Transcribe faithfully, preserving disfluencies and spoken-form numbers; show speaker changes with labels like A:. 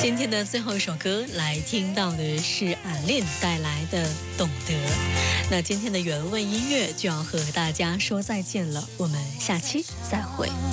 A: 今天的最后一首歌来听到的是安恋带来的《懂得》。那今天的原味音乐就要和大家说再见了，我们下期再会。